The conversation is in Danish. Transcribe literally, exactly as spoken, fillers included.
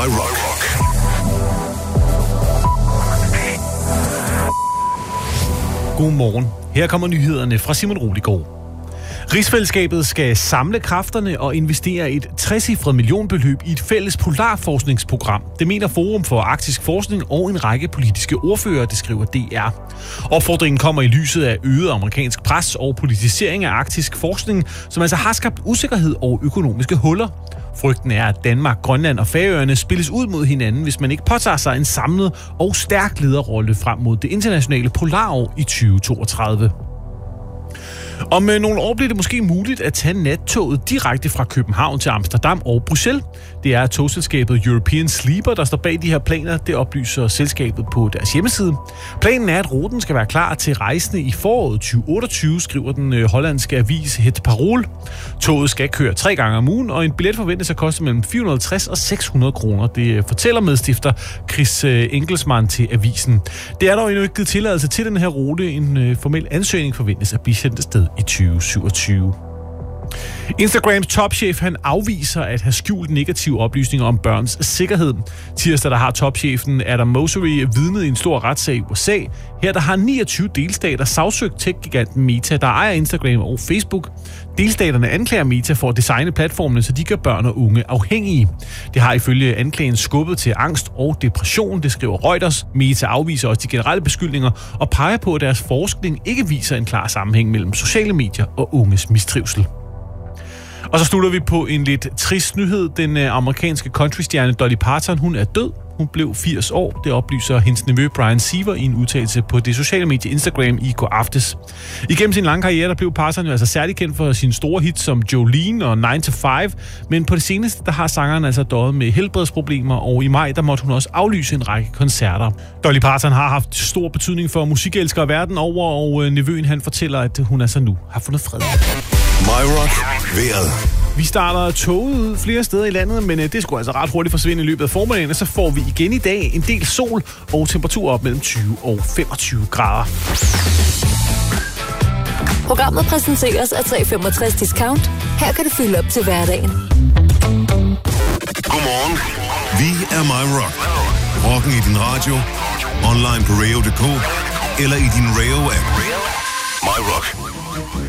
My Rock. Godmorgen. Her kommer nyhederne fra Simon Roligård. Rigsfællesskabet skal samle kræfterne og investere et trecifret millionbeløb i et fælles polarforskningsprogram. Det mener Forum for Arktisk Forskning og en række politiske ordfører, det skriver D R. Opfordringen kommer i lyset af øget amerikansk pres og politisering af arktisk forskning, som altså har skabt usikkerhed og økonomiske huller. Frygten er, at Danmark, Grønland og Færøerne spilles ud mod hinanden, hvis man ikke påtager sig en samlet og stærk lederrolle frem mod det internationale polarår i tyve toogtredive. Om nogle år bliver det måske muligt at tage nattoget direkte fra København til Amsterdam og Bruxelles. Det er togselskabet European Sleeper, der står bag de her planer. Det oplyser selskabet på deres hjemmeside. Planen er, at ruten skal være klar til rejsende i foråret tyve otteogtyve, skriver den hollandske avis Het Parool. Toget skal køre tre gange om ugen, og en billet forventes at koste mellem fire hundrede og halvtreds og seks hundrede kroner. Det fortæller medstifter Chris Engelsmann til avisen. Det er dog endnu ikke givet tilladelse til den her rute. En formel ansøgning forventes at blive sendt afsted i tyve syvogtyve. Instagrams topchef han afviser at have skjult negative oplysninger om børns sikkerhed. Tirsdag der har topchefen Adam Mosseri vidnet i en stor retssag i U S A. Her der har niogtyve delstater sagsøgt tech-giganten Meta, der ejer Instagram og Facebook. Delstaterne anklager Meta for at designe platformene, så de gør børn og unge afhængige. Det har ifølge anklagen skubbet til angst og depression, det skriver Reuters. Meta afviser også de generelle beskyldninger og peger på, at deres forskning ikke viser en klar sammenhæng mellem sociale medier og unges mistrivsel. Og så slutter vi på en lidt trist nyhed. Den amerikanske countrystjerne Dolly Parton, hun er død. Hun blev firs år. Det oplyser hendes nevø Brian Seaver i en udtalelse på det sociale medie Instagram i går aftes. Igennem sin lange karriere, der blev Parton jo altså særlig kendt for sine store hits som Jolene og nine to five. Men på det seneste, der har sangeren altså døjet med helbredsproblemer, og i maj, der måtte hun også aflyse en række koncerter. Dolly Parton har haft stor betydning for musikelskere verden over, og nevøen han fortæller, at hun altså nu har fundet fred. My Rock. Vejret. Vi starter toget ud flere steder i landet, men det skulle altså ret hurtigt forsvinde i løbet af formiddagen, og så får vi igen i dag en del sol og temperaturer op mellem tyve og femogtyve grader. Programmet præsenteres af tre komma femogtres Discount. Her kan du fylde op til hverdagen. Godmorgen. Vi er My Rock. Rocken i din radio, online på radio punktum d k eller i din Radio-app. My Rock.